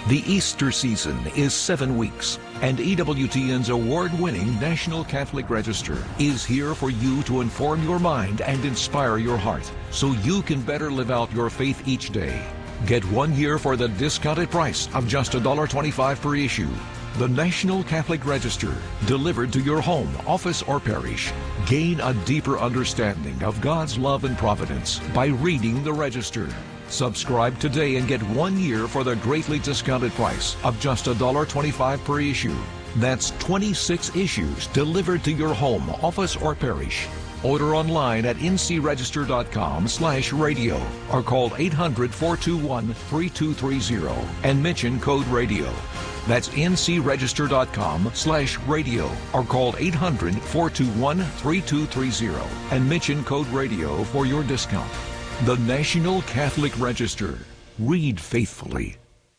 The Easter season is 7 weeks, and EWTN's award-winning National Catholic Register is here for you to inform your mind and inspire your heart so you can better live out your faith each day. Get 1 year for the discounted price of just $1.25 per issue. The National Catholic Register, delivered to your home, office, or parish. Gain a deeper understanding of God's love and providence by reading the Register. Subscribe today and get 1 year for the greatly discounted price of just $1.25 per issue. That's 26 issues delivered to your home, office, or parish. Order online at ncregister.com/radio or call 800-421-3230 and mention code radio. That's ncregister.com/radio or call 800-421-3230 and mention code radio for your discount. The National Catholic Register. Read faithfully.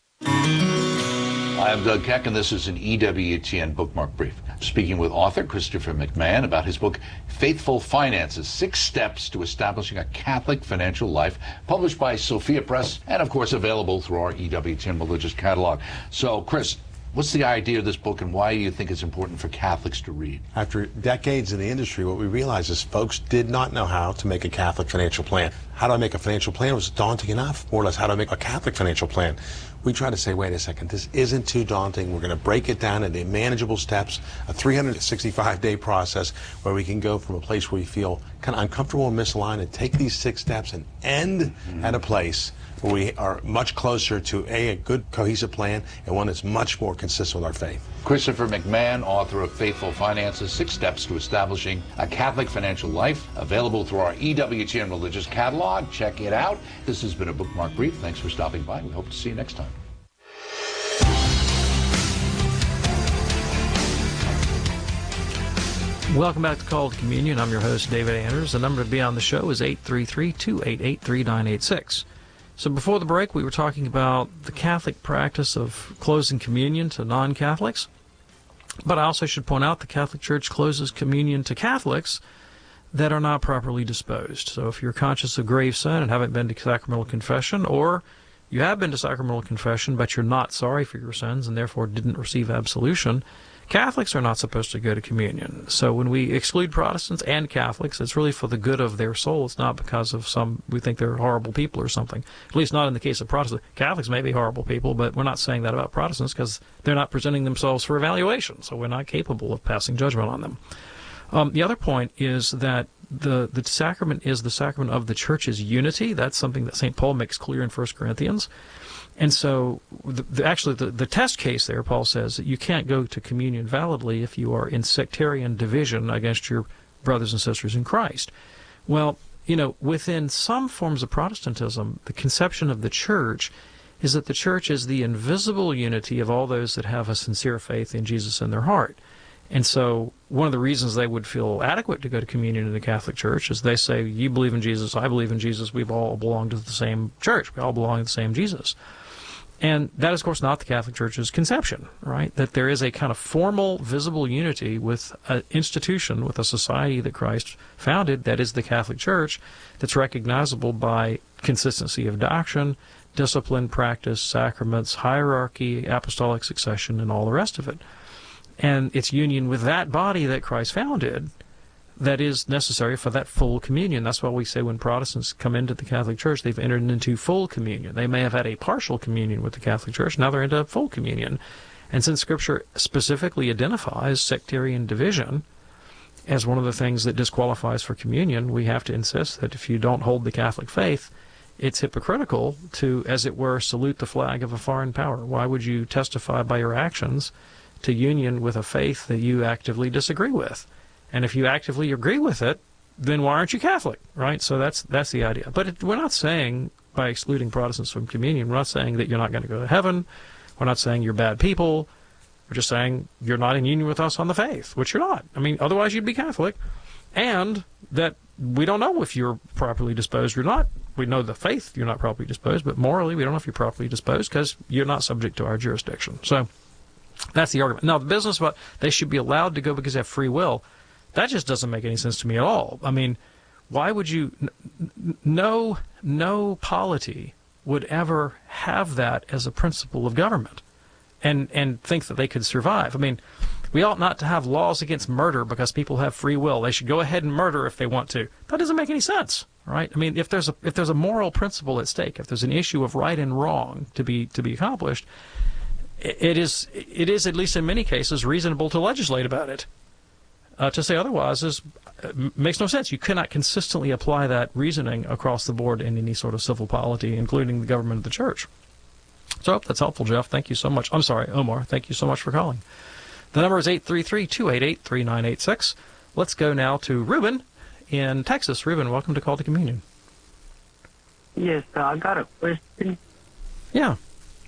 I'm Doug Keck, and this is an EWTN Bookmark Brief. Speaking with author Christopher McMahon about his book, Faithful Finances, 6 Steps to Establishing a Catholic Financial Life, published by Sophia Press, and of course available through our EWTN Religious Catalog. So, Chris, what's the idea of this book, and why do you think it's important for Catholics to read? After decades in the industry, what we realized is folks did not know how to make a Catholic financial plan. How do I make a financial plan was daunting enough. More or less, how do I make a Catholic financial plan? We try to say, wait a second, this isn't too daunting. We're going to break it down into manageable steps, a 365-day process where we can go from a place where we feel kind of uncomfortable and misaligned and take these 6 steps and end at a place where we are much closer to a good cohesive plan and one that's much more consistent with our faith. Christopher McMahon, author of Faithful Finances, 6 Steps to Establishing a Catholic Financial Life, available through our EWTN Religious Catalog. Check it out. This has been a Bookmark Brief. Thanks for stopping by. We hope to see you next time. Welcome back to Call to Communion. I'm your host, David Anders. The number to be on the show is 833-288-3986. So before the break, we were talking about the Catholic practice of closing communion to non-Catholics. But I also should point out the Catholic Church closes communion to Catholics that are not properly disposed. So if you're conscious of grave sin and haven't been to sacramental confession, or you have been to sacramental confession but you're not sorry for your sins and therefore didn't receive absolution, Catholics are not supposed to go to communion. So when we exclude Protestants and Catholics, it's really for the good of their soul. It's not because of we think they're horrible people or something. At least not in the case of Protestants. Catholics may be horrible people, but we're not saying that about Protestants because they're not presenting themselves for evaluation. So we're not capable of passing judgment on them. The other point is that the sacrament is the sacrament of the Church's unity. That's something that St. Paul makes clear in 1 Corinthians. And so, the test case there, Paul says, that you can't go to communion validly if you are in sectarian division against your brothers and sisters in Christ. Well, within some forms of Protestantism, the conception of the Church is that the Church is the invisible unity of all those that have a sincere faith in Jesus in their heart. And so one of the reasons they would feel adequate to go to communion in the Catholic Church is they say, you believe in Jesus, I believe in Jesus, we all belong to the same church, we all belong to the same Jesus. And that is, of course, not the Catholic Church's conception, right? That there is a kind of formal, visible unity with an institution, with a society that Christ founded, that is the Catholic Church, that's recognizable by consistency of doctrine, discipline, practice, sacraments, hierarchy, apostolic succession, and all the rest of it. And it's union with that body that Christ founded that is necessary for that full communion. That's why we say when Protestants come into the Catholic Church, they've entered into full communion. They may have had a partial communion with the Catholic Church, now they're into full communion. And since Scripture specifically identifies sectarian division as one of the things that disqualifies for communion, we have to insist that if you don't hold the Catholic faith, it's hypocritical to, as it were, salute the flag of a foreign power. Why would you testify by your actions to union with a faith that you actively disagree with? And if you actively agree with it, then why aren't you Catholic, right? So that's the idea. But we're not saying, by excluding Protestants from communion, we're not saying that you're not going to go to heaven. We're not saying you're bad people. We're just saying you're not in union with us on the faith, which you're not. I mean, otherwise you'd be Catholic. And that we don't know if you're properly disposed or not. We know the faith you're not properly disposed, but morally we don't know if you're properly disposed because you're not subject to our jurisdiction. So that's the argument. Now, the business about they should be allowed to go because they have free will, that just doesn't make any sense to me at all. I mean, why would you... No polity would ever have that as a principle of government and think that they could survive. I mean, we ought not to have laws against murder because people have free will. They should go ahead and murder if they want to. That doesn't make any sense, right? I mean, if there's a moral principle at stake, if there's an issue of right and wrong to be accomplished, it is at least in many cases reasonable to legislate about it. To say otherwise makes no sense. You cannot consistently apply that reasoning across the board in any sort of civil polity, including the government of the church. So that's helpful, Jeff. Thank you so much. I'm sorry, Omar. Thank you so much for calling. The number is 833-288-3986. Let's go now to Ruben in Texas. Ruben, welcome to Call to Communion. Yes, I got a question. Yeah.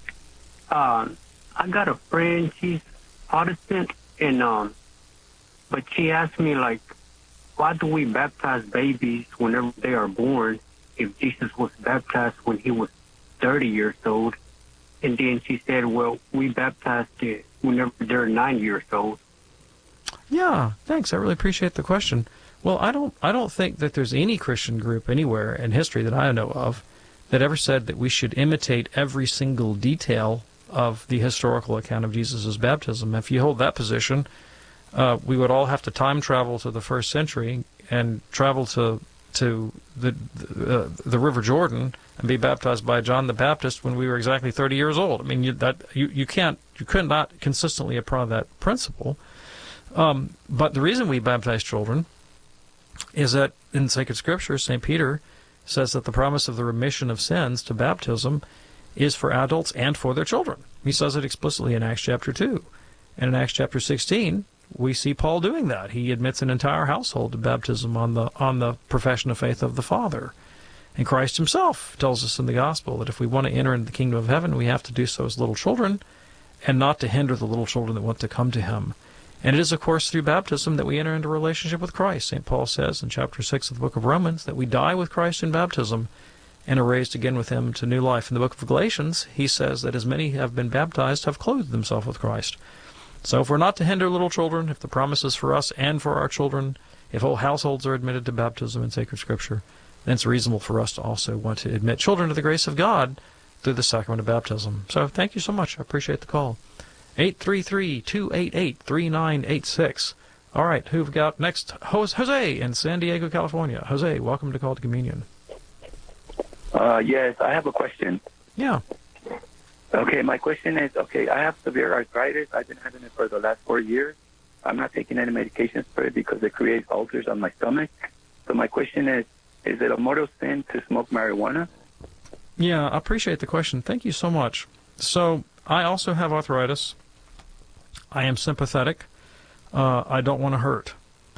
I got a friend. She's Protestant, and but she asked me, like, why do we baptize babies whenever they are born if Jesus was baptized when he was 30 years old? And then she said, well, we baptized it whenever they're 9 years old. Yeah, thanks. I really appreciate the question. Well, I don't think that there's any Christian group anywhere in history that I know of that ever said that we should imitate every single detail of the historical account of Jesus' baptism. If you hold that position, we would all have to time travel to the first century and travel to the River Jordan and be baptized by John the Baptist when we were exactly 30 years old. I mean, you could not consistently apply that principle. But the reason we baptize children is that in sacred scripture, St. Peter says that the promise of the remission of sins to baptism is for adults and for their children. He says it explicitly in Acts chapter 2. And in Acts chapter 16, we see Paul doing that. He admits an entire household to baptism on the profession of faith of the Father. And Christ himself tells us in the gospel that if we want to enter into the kingdom of heaven, we have to do so as little children and not to hinder the little children that want to come to him. And it is, of course, through baptism that we enter into a relationship with Christ. St. Paul says in chapter 6 of the book of Romans that we die with Christ in baptism and are raised again with him to new life. In the book of Galatians, he says that as many have been baptized have clothed themselves with Christ. So if we're not to hinder little children, if the promise is for us and for our children, if whole households are admitted to baptism in sacred scripture, then it's reasonable for us to also want to admit children to the grace of God through the sacrament of baptism. So thank you so much. I appreciate the call. 833-288-3986. All right, who've got next? Jose in San Diego, California. Jose, welcome to Call to Communion. Yes, I have a question. Yeah. Okay, my question is, I have severe arthritis. I've been having it for the last 4 years. I'm not taking any medications for it because it creates ulcers on my stomach. So my question is it a mortal sin to smoke marijuana? Yeah, I appreciate the question. Thank you so much. So I also have arthritis. I am sympathetic. I don't want to hurt.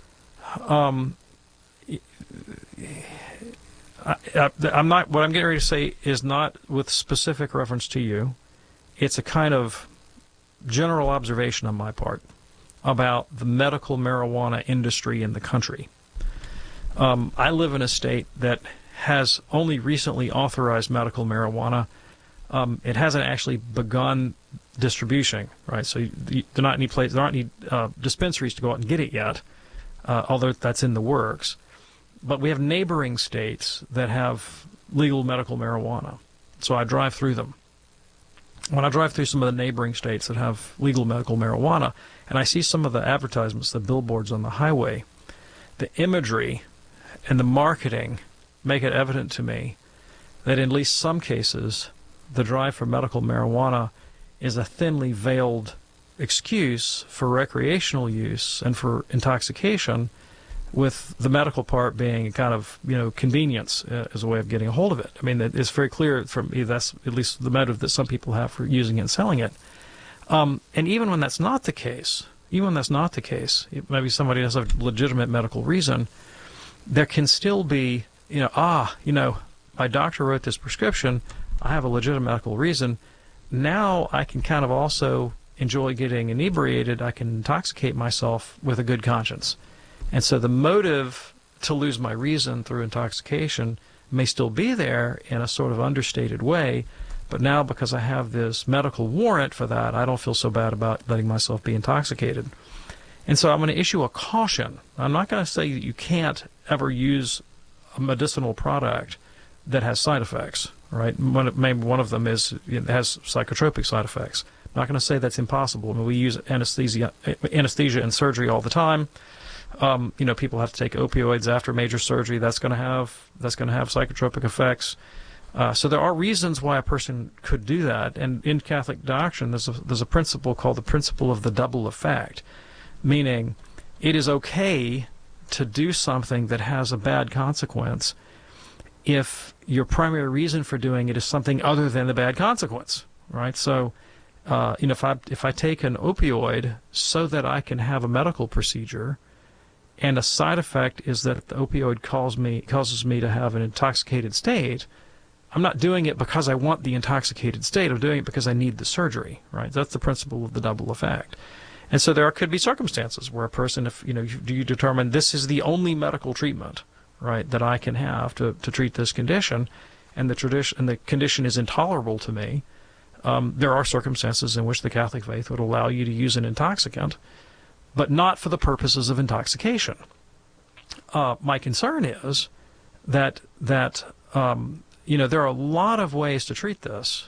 I'm not. What I'm getting ready to say is not with specific reference to you. It's a kind of general observation on my part about the medical marijuana industry in the country. I live in a state that has only recently authorized medical marijuana. It hasn't actually begun distribution, right? So there aren't any dispensaries to go out and get it yet, although that's in the works. But we have neighboring states that have legal medical marijuana. So I drive through them. When I drive through some of the neighboring states that have legal medical marijuana, and I see some of the advertisements, the billboards on the highway, the imagery and the marketing make it evident to me that in at least some cases, the drive for medical marijuana is a thinly veiled excuse for recreational use and for intoxication, with the medical part being a kind of, convenience as a way of getting a hold of it. I mean, it's very clear from me that's at least the motive that some people have for using it and selling it. And even when that's not the case, maybe somebody has a legitimate medical reason, there can still be, my doctor wrote this prescription, I have a legitimate medical reason. Now I can kind of also enjoy getting inebriated. I can intoxicate myself with a good conscience. And so the motive to lose my reason through intoxication may still be there in a sort of understated way, but now because I have this medical warrant for that, I don't feel so bad about letting myself be intoxicated. And so I'm going to issue a caution. I'm not going to say that you can't ever use a medicinal product that has side effects. right? Maybe one of them has psychotropic side effects. I'm not going to say that's impossible. I mean, we use anesthesia in surgery all the time. People have to take opioids after major surgery. That's going to have psychotropic effects. So there are reasons why a person could do that. And in Catholic doctrine, there's a principle called the principle of the double effect, meaning it is okay to do something that has a bad consequence if your primary reason for doing it is something other than the bad consequence, right? So, if I take an opioid so that I can have a medical procedure, and a side effect is that the opioid causes me to have an intoxicated state, I'm not doing it because I want the intoxicated state. I'm doing it because I need the surgery, right? That's the principle of the double effect. And so there could be circumstances where a person, if you determine this is the only medical treatment, right, that I can have to treat this condition, and the condition is intolerable to me, there are circumstances in which the Catholic faith would allow you to use an intoxicant, but not for the purposes of intoxication. My concern is that there are a lot of ways to treat this.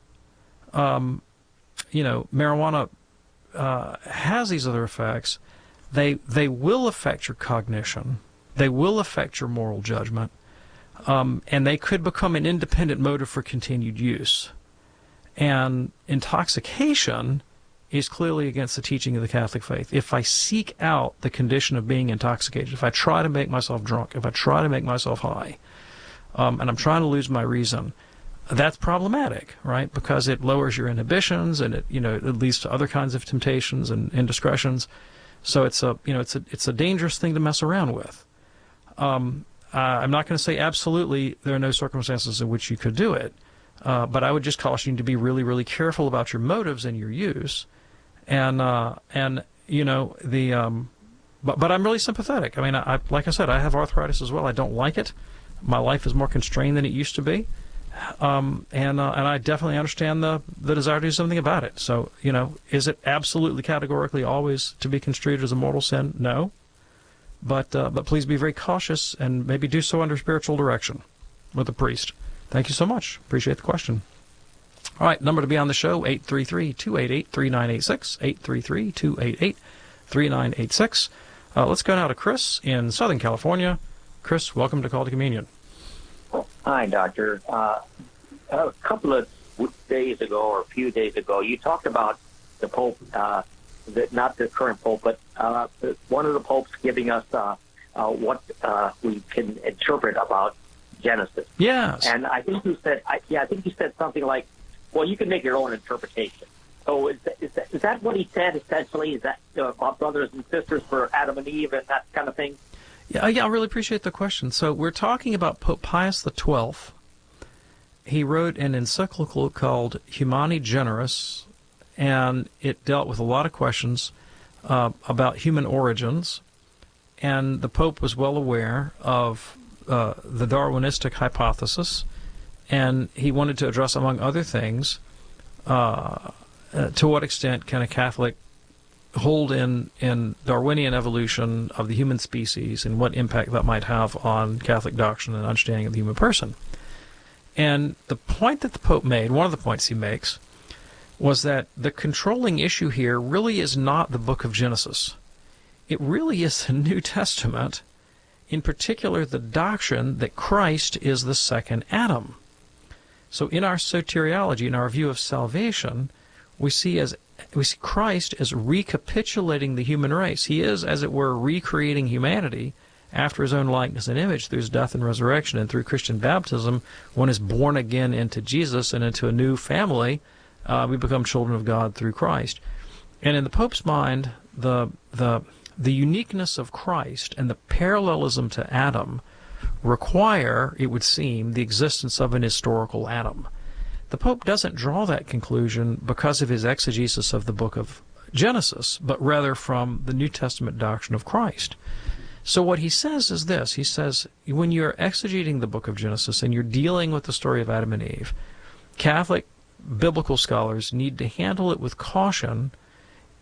Marijuana has these other effects. They will affect your cognition. They will affect your moral judgment, and they could become an independent motive for continued use. And intoxication is clearly against the teaching of the Catholic faith. If I seek out the condition of being intoxicated, if I try to make myself drunk, if I try to make myself high, and I'm trying to lose my reason, that's problematic, right? Because it lowers your inhibitions, and it leads to other kinds of temptations and indiscretions. So it's a dangerous thing to mess around with. I'm not going to say absolutely there are no circumstances in which you could do it, but I would just caution you to be really, really careful about your motives and your use. But I'm really sympathetic. I mean, like I said, I have arthritis as well. I don't like it. My life is more constrained than it used to be. And I definitely understand the desire to do something about it. So, is it absolutely categorically always to be construed as a mortal sin? No. But please be very cautious and maybe do so under spiritual direction with a priest. Thank you so much. Appreciate the question. All right, number to be on the show, 833-288-3986, 833-288-3986. Let's go now to Chris in Southern California. Chris, welcome to Call to Communion. Hi, Doctor. A couple of days ago, or a few days ago, you talked about the Pope, not the current Pope, but one of the popes giving us what we can interpret about Genesis. Yes. And I think you said, something like, well, you can make your own interpretation. So is that what he said, essentially? Is that our brothers and sisters for Adam and Eve and that kind of thing? Yeah, I really appreciate the question. So we're talking about Pope Pius XII. He wrote an encyclical called Humani Generis, and it dealt with a lot of questions about human origins. And the Pope was well aware of the Darwinistic hypothesis, and he wanted to address, among other things, to what extent can a Catholic hold in Darwinian evolution of the human species and what impact that might have on Catholic doctrine and understanding of the human person. And the point that the Pope made, one of the points he makes, was that the controlling issue here really is not the book of Genesis. It really is the New Testament, in particular the doctrine that Christ is the second Adam. So in our soteriology, in our view of salvation, we see Christ as recapitulating the human race. He is, as it were, recreating humanity after his own likeness and image through his death and resurrection. And through Christian baptism, one is born again into Jesus and into a new family. We become children of God through Christ. And in the Pope's mind, the uniqueness of Christ and the parallelism to Adam require, it would seem, the existence of an historical Adam. The Pope doesn't draw that conclusion because of his exegesis of the book of Genesis, but rather from the New Testament doctrine of Christ. So what he says is this. He says, when you're exegeting the book of Genesis and you're dealing with the story of Adam and Eve, Catholic biblical scholars need to handle it with caution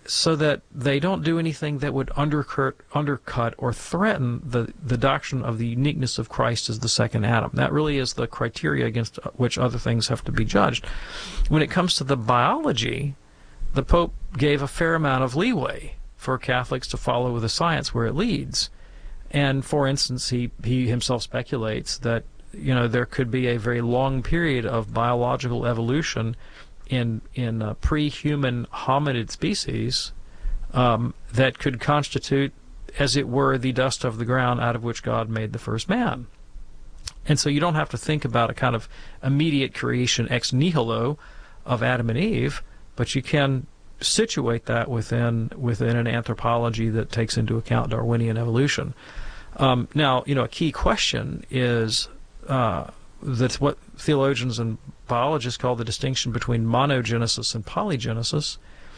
so that they don't do anything that would undercut or threaten the doctrine of the uniqueness of Christ as the second Adam. That really is the criteria against which other things have to be judged. When it comes to the biology, the Pope gave a fair amount of leeway for Catholics to follow the science where it leads. And for instance, he himself speculates that there could be a very long period of biological evolution in pre-human hominid species that could constitute, as it were, the dust of the ground out of which God made the first man. And so you don't have to think about a kind of immediate creation ex nihilo of Adam and Eve, but you can situate that within an anthropology that takes into account Darwinian evolution. Now, a key question is that's what theologians and biologists call the distinction between monogenesis and polygenesis.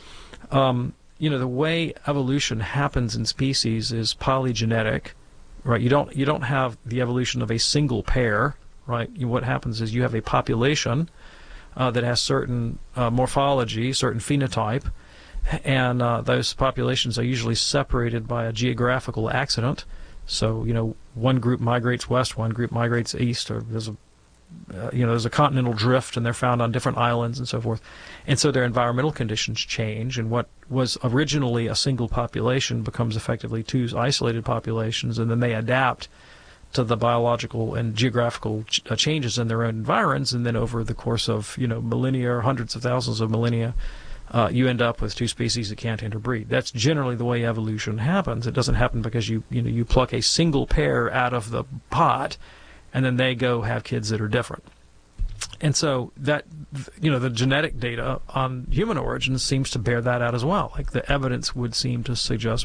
The way evolution happens in species is polygenetic, right? You don't have the evolution of a single pair, right? What happens is you have a population that has certain morphology, certain phenotype, and those populations are usually separated by a geographical accident. So, one group migrates west, one group migrates east, or there's a continental drift, and they're found on different islands and so forth. And so their environmental conditions change, and what was originally a single population becomes effectively two isolated populations, and then they adapt to the biological and geographical changes in their own environs, and then over the course of, millennia or hundreds of thousands of millennia, you end up with two species that can't interbreed. That's generally the way evolution happens. It doesn't happen because you pluck a single pair out of the pot, and then they go have kids that are different. And so that, the genetic data on human origins seems to bear that out as well. Like the evidence would seem to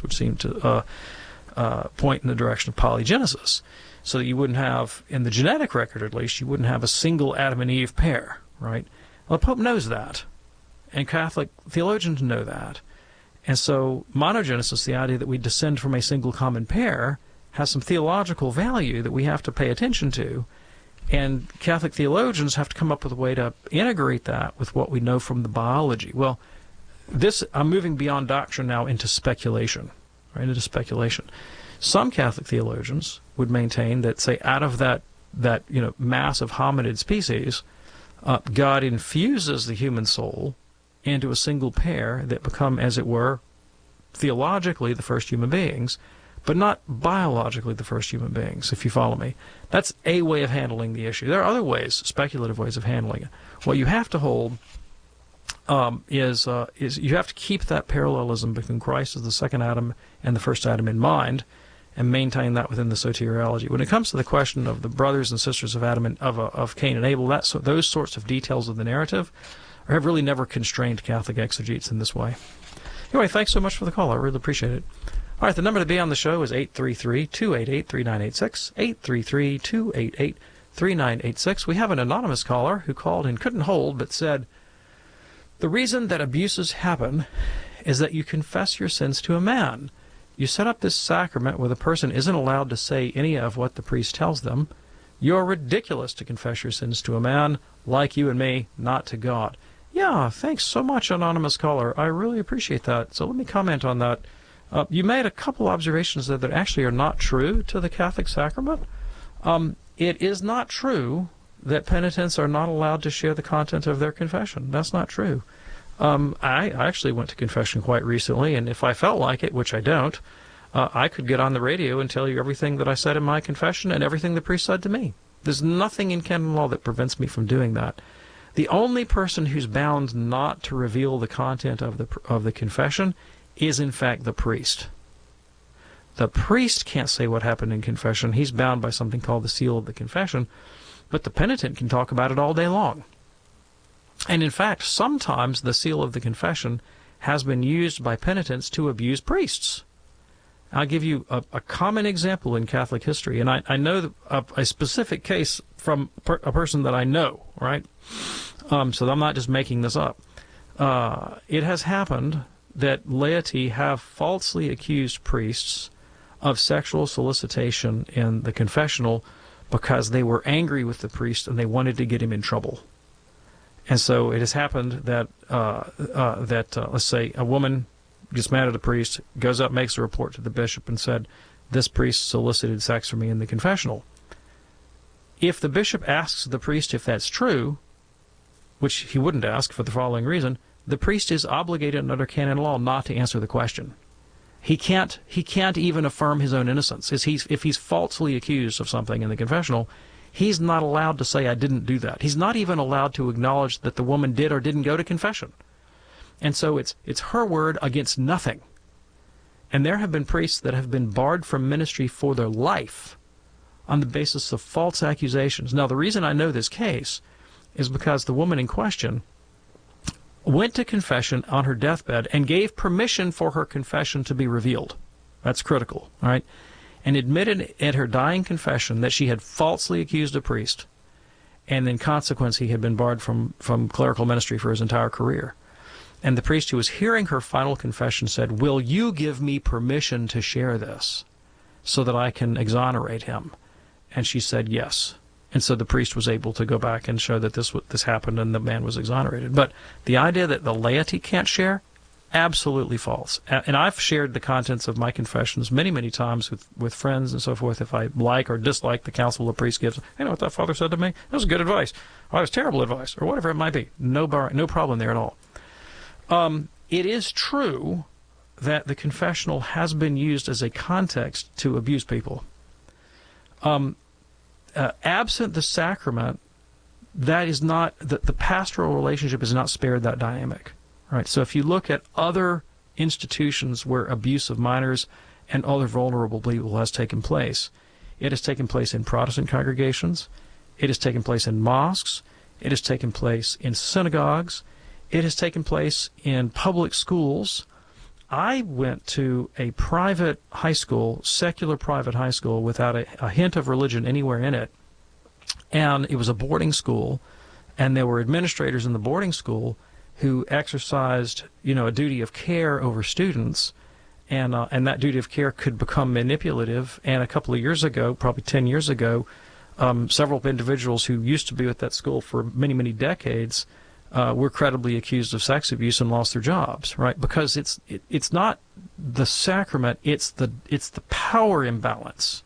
point in the direction of polygenesis. So that you wouldn't have, in the genetic record at least, you wouldn't have a single Adam and Eve pair, right? Well, the Pope knows that, and Catholic theologians know that. And so monogenesis, the idea that we descend from a single common pair, has some theological value that we have to pay attention to. And Catholic theologians have to come up with a way to integrate that with what we know from the biology. Well, I'm moving beyond doctrine now into speculation, right? Into speculation. Some Catholic theologians would maintain that, say, out of that mass of hominid species, God infuses the human soul into a single pair that become, as it were, theologically the first human beings, but not biologically the first human beings, if you follow me. That's a way of handling the issue. There are other ways, speculative ways of handling it. What you have to hold is you have to keep that parallelism between Christ as the second Adam and the first Adam in mind, and maintain that within the soteriology. When it comes to the question of the brothers and sisters of Adam and of Cain and Abel, those sorts of details of the narrative have really never constrained Catholic exegetes in this way. Anyway, thanks so much for the call. I really appreciate it. All right, the number to be on the show is 833-288-3986, 833-288-3986. We have an anonymous caller who called and couldn't hold but said, the reason that abuses happen is that you confess your sins to a man. You set up this sacrament where the person isn't allowed to say any of what the priest tells them. You're ridiculous to confess your sins to a man like you and me, not to God. Yeah, thanks so much, anonymous caller. I really appreciate that. So let me comment on that. You made a couple observations that actually are not true to the Catholic sacrament. It is not true that penitents are not allowed to share the content of their confession. That's not true. I actually went to confession quite recently, and if I felt like it, which I don't, I could get on the radio and tell you everything that I said in my confession and everything the priest said to me. There's nothing in canon law that prevents me from doing that. The only person who's bound not to reveal the content of the confession is, in fact, the priest. The priest can't say what happened in confession. He's bound by something called the seal of the confession, but the penitent can talk about it all day long. And in fact, sometimes the seal of the confession has been used by penitents to abuse priests. I'll give you a common example in Catholic history, and I know a specific case from a person that I know, right? So I'm not just making this up. It has happened that laity have falsely accused priests of sexual solicitation in the confessional because they were angry with the priest and they wanted to get him in trouble. And so it has happened that let's say a woman gets mad at a priest, goes up, makes a report to the bishop, and said, "This priest solicited sex from me in the confessional." If the bishop asks the priest if that's true, which he wouldn't ask for the following reason, the priest is obligated under canon law not to answer the question. He can't even affirm his own innocence. If he's falsely accused of something in the confessional, he's not allowed to say, "I didn't do that." He's not even allowed to acknowledge that the woman did or didn't go to confession. And so it's her word against nothing. And there have been priests that have been barred from ministry for their life on the basis of false accusations. Now, the reason I know this case is because the woman in question went to confession on her deathbed and gave permission for her confession to be revealed. That's critical, all right? And admitted at her dying confession that she had falsely accused a priest, and in consequence he had been barred from clerical ministry for his entire career. And the priest who was hearing her final confession said, "Will you give me permission to share this so that I can exonerate him?" And she said yes. And so the priest was able to go back and show that this happened and the man was exonerated. But the idea that the laity can't share, absolutely false. And I've shared the contents of my confessions many, many times with friends and so forth if I like or dislike the counsel the priest gives. You know what that father said to me? That was good advice. Or that was terrible advice, or whatever it might be. No problem there at all. It is true that the confessional has been used as a context to abuse people. Absent the sacrament, that is not the pastoral relationship is not spared that dynamic. Right? So if you look at other institutions where abuse of minors and other vulnerable people has taken place, it has taken place in Protestant congregations, it has taken place in mosques, it has taken place in synagogues, it has taken place in public schools. I went to a private high school, secular private high school, without a hint of religion anywhere in it. And it was a boarding school, and there were administrators in the boarding school who exercised, a duty of care over students, and that duty of care could become manipulative. And a couple of years ago, probably 10 years ago, several individuals who used to be at that school for many, many decades were credibly accused of sex abuse and lost their jobs, right? Because it's not the sacrament, it's the power imbalance